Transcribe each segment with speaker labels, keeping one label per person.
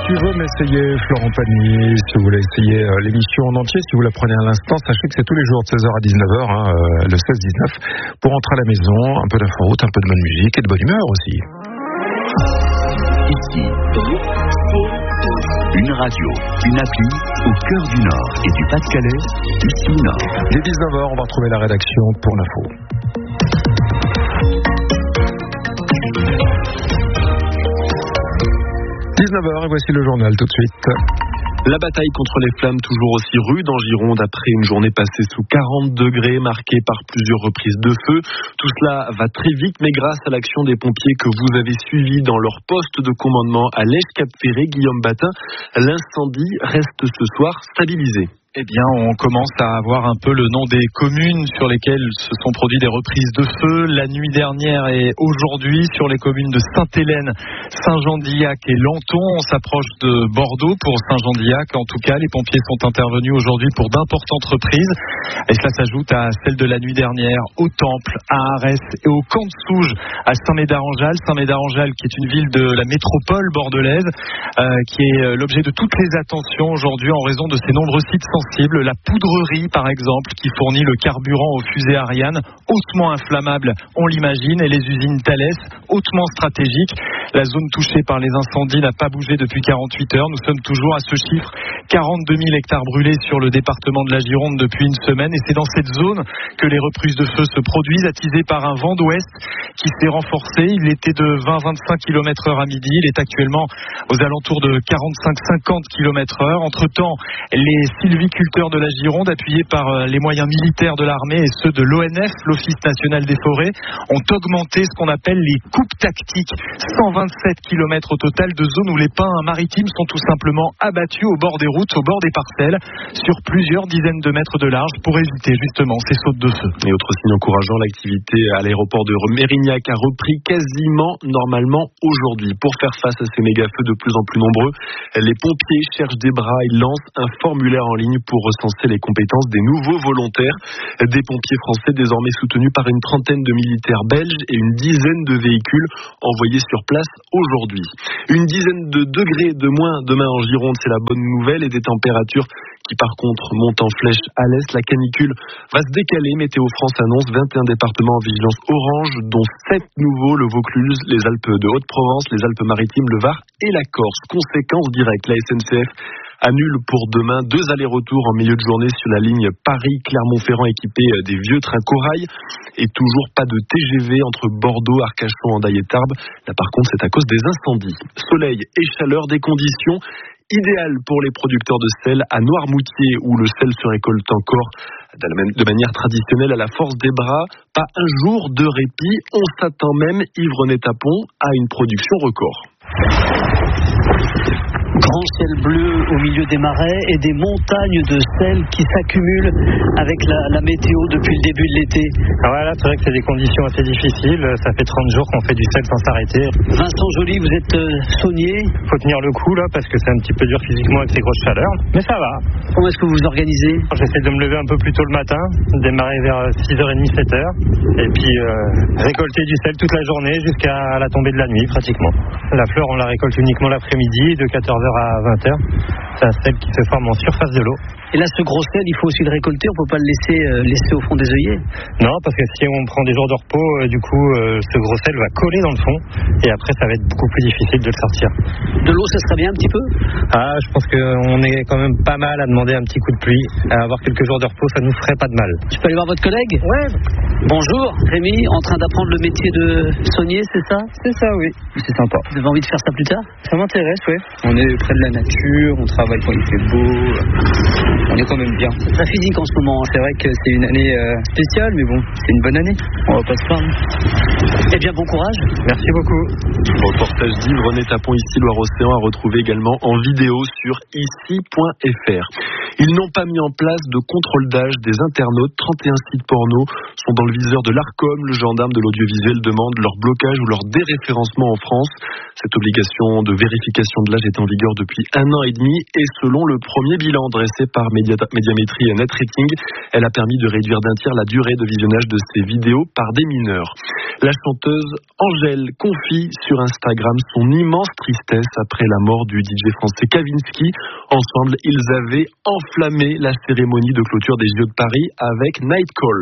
Speaker 1: Si vous m'essayez Florent Pagny, si vous voulez essayer l'émission en entier, si vous la prenez à l'instant, sachez que c'est tous les jours de 16h à 19h, le 16-19, pour rentrer à la maison, un peu d'inforoute, un peu de bonne musique et de bonne humeur aussi.
Speaker 2: Ici, une radio, une appli au cœur du Nord et du Pas-de-Calais, ici Nord.
Speaker 1: Dès 19h, on va retrouver la rédaction pour l'info. 19h et voici le journal tout de suite.
Speaker 3: La bataille contre les flammes toujours aussi rude en Gironde après une journée passée sous 40 degrés marquée par plusieurs reprises de feu. Tout cela va très vite mais grâce à l'action des pompiers que vous avez suivis dans leur poste de commandement à Lège-Cap-Ferré, Guillaume Batin, l'incendie reste ce soir stabilisé.
Speaker 4: Eh bien, on commence à avoir un peu le nom des communes sur lesquelles se sont produits des reprises de feu. La nuit dernière et aujourd'hui, sur les communes de Sainte-Hélène, Saint-Jean-d'Illac et Lanton. On s'approche de Bordeaux pour Saint-Jean-d'Illac. En tout cas, les pompiers sont intervenus aujourd'hui pour d'importantes reprises. Et cela s'ajoute à celle de la nuit dernière au Temple, à Arès et au Camp de Souge, à Saint-Médard-en-Jalles. Saint-Médard-en-Jalles qui est une ville de la métropole bordelaise, qui est l'objet de toutes les attentions aujourd'hui en raison de ses nombreux sites sensibles. La poudrerie, par exemple, qui fournit le carburant aux fusées Ariane, hautement inflammable, on l'imagine, et les usines Thales, hautement stratégiques. La zone touchée par les incendies n'a pas bougé depuis 48 heures. Nous sommes toujours à ce chiffre, 42 000 hectares brûlés sur le département de la Gironde depuis une semaine. Et c'est dans cette zone que les reprises de feu se produisent, attisées par un vent d'ouest qui s'est renforcé. Il était de 20-25 km/h à midi. Il est actuellement aux alentours de 45-50 km/h. Entre-temps, les sylviculteurs de la Gironde, appuyés par les moyens militaires de l'armée et ceux de l'ONF, l'Office national des forêts, ont augmenté ce qu'on appelle les coupes tactiques. 127 km au total de zones où les pins maritimes sont tout simplement abattus au bord des routes, au bord des parcelles, sur plusieurs dizaines de mètres de large pour éviter justement ces sautes de feu.
Speaker 3: Et autre signe encourageant, l'activité à l'aéroport de Mérignac a repris quasiment normalement aujourd'hui. Pour faire face à ces méga-feux de plus en plus nombreux, les pompiers cherchent des bras. Ils lancent un formulaire en ligne pour recenser les compétences des nouveaux volontaires. Des pompiers français désormais soutenus par une trentaine de militaires belges et une dizaine de véhicules envoyés sur place aujourd'hui. Une dizaine de degrés de moins demain en Gironde, c'est la bonne nouvelle, et des températures qui par contre montent en flèche à l'est. La canicule va se décaler. Météo France annonce 21 départements en vigilance orange, dont 7 nouveaux, le Vaucluse, les Alpes de Haute-Provence, les Alpes-Maritimes, le Var et la Corse. Conséquence directe, la SNCF annule pour demain 2 allers-retours en milieu de journée sur la ligne Paris-Clermont-Ferrand équipée des vieux trains Corail, et toujours pas de TGV entre Bordeaux, Arcachon, Hendaye et Tarbes. Là par contre c'est à cause des incendies. Soleil et chaleur, des conditions idéales pour les producteurs de sel à Noirmoutier, où le sel se récolte encore de manière traditionnelle à la force des bras. Pas un jour de répit. On s'attend même, Yves-René-Tapon, à une production record.
Speaker 5: Grand ciel bleu au milieu des marais et des montagnes de sel qui s'accumulent avec la météo depuis le début de l'été.
Speaker 6: Voilà, c'est vrai que c'est des conditions assez difficiles. Ça fait 30 jours qu'on fait du sel sans s'arrêter.
Speaker 5: Vincent Joly, vous êtes saunier.
Speaker 6: Faut tenir le coup là parce que c'est un petit peu dur physiquement avec ces grosses chaleurs. Mais ça va.
Speaker 5: Comment est-ce que vous vous organisez ?
Speaker 6: J'essaie de me lever un peu plus tôt le matin, démarrer vers 6h30, 7h. Et puis récolter du sel toute la journée jusqu'à la tombée de la nuit pratiquement. La fleur, on la récolte uniquement l'après-midi de 14h à 20h. C'est un sel qui se forme en surface de l'eau.
Speaker 5: Et là, ce gros sel, il faut aussi le récolter. On ne peut pas le laisser au fond des œillets.
Speaker 6: Non, parce que si on prend des jours de repos, ce gros sel va coller dans le fond. Et après, ça va être beaucoup plus difficile de le sortir.
Speaker 5: De l'eau, ça serait bien un petit peu ?
Speaker 6: Ah, je pense qu'on est quand même pas mal à demander un petit coup de pluie. À avoir quelques jours de repos, ça nous ferait pas de mal.
Speaker 5: Je peux aller voir votre collègue ?
Speaker 6: Ouais.
Speaker 5: Bonjour, Rémi, en train d'apprendre le métier de saunier, c'est ça ?
Speaker 6: C'est ça, oui.
Speaker 5: C'est sympa. Vous avez envie de faire ça plus tard ?
Speaker 6: Ça m'intéresse, oui.
Speaker 7: On est près de la nature, on travaille quand il fait beau, on est quand même bien.
Speaker 5: C'est très physique en ce moment.
Speaker 7: C'est vrai que c'est une année spéciale, mais bon, c'est une bonne année. On va pas se plaindre.
Speaker 5: Eh bien, bon courage.
Speaker 6: Merci beaucoup.
Speaker 3: Reportage d'Yves-René-Tapon, ici Loire-Océan, à retrouver également en vidéo sur ici.fr. Ils n'ont pas mis en place de contrôle d'âge des internautes. 31 sites porno sont dans le viseur de l'Arcom. Le gendarme de l'audiovisuel demande leur blocage ou leur déréférencement en France. Cette obligation de vérification de l'âge est en vigueur depuis 1 an et demi et selon le premier bilan dressé par Médiamétrie et Net Rating, elle a permis de réduire d'1 tiers la durée de visionnage de ces vidéos par des mineurs. La chanteuse Angèle confie sur Instagram son immense tristesse après la mort du DJ français Kavinsky. Ensemble, ils avaient enflammé la cérémonie de clôture des JO de Paris avec Night Call.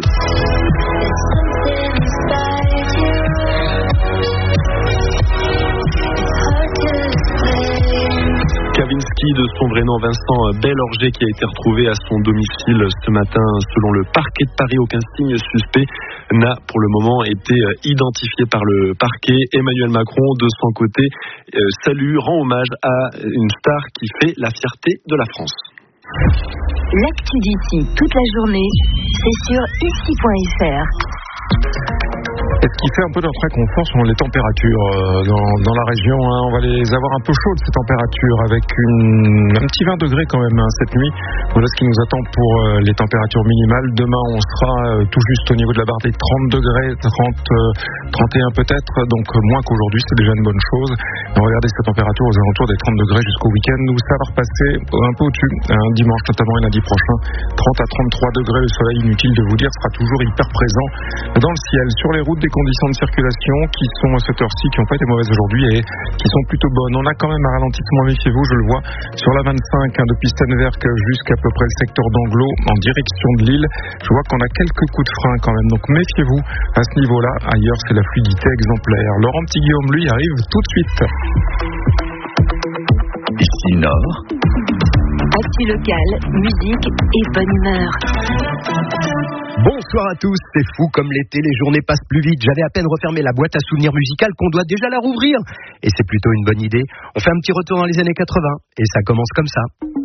Speaker 3: Kavinsky, de son vrai nom Vincent Bellorger, qui a été retrouvé à son domicile ce matin selon le parquet de Paris. Aucun signe suspect n'a pour le moment été identifié par le parquet. Emmanuel Macron, de son côté, rend hommage à une star qui fait la fierté de la France.
Speaker 8: L'actu d'ici toute la journée, c'est sur ici.fr.
Speaker 1: Et ce qui fait un peu notre réconfort sont les températures dans la région. On va les avoir un peu chaudes, ces températures, avec un petit 20 degrés quand même cette nuit. Voilà ce qui nous attend pour les températures minimales. Demain, on sera tout juste au niveau de la barre des 30 degrés, 31 peut-être, donc moins qu'aujourd'hui, c'est déjà une bonne chose. Et regardez cette température aux alentours des 30 degrés jusqu'au week-end, où ça va repasser un peu au-dessus, dimanche notamment et lundi prochain. 30 à 33 degrés, le soleil, inutile de vous dire, sera toujours hyper présent dans le ciel. Sur les routes, des conditions de circulation qui sont à cette heure-ci, qui n'ont pas été mauvaises aujourd'hui et qui sont plutôt bonnes. On a quand même un ralentissement, méfiez-vous, je le vois, sur la 25 depuis Stenwerk jusqu'à peu près le secteur d'Anglo en direction de Lille. Je vois qu'on a quelques coups de frein quand même, donc méfiez-vous à ce niveau-là. Ailleurs, c'est la fluidité exemplaire. Laurent Petit-Guillaume, lui, arrive tout de suite.
Speaker 2: Ici Nord.
Speaker 8: Actu locale, musique et bonne humeur.
Speaker 9: Bonsoir à tous, c'est fou comme l'été, les journées passent plus vite. J'avais à peine refermé la boîte à souvenirs musicale qu'on doit déjà la rouvrir. Et c'est plutôt une bonne idée. On fait un petit retour dans les années 80 et ça commence comme ça.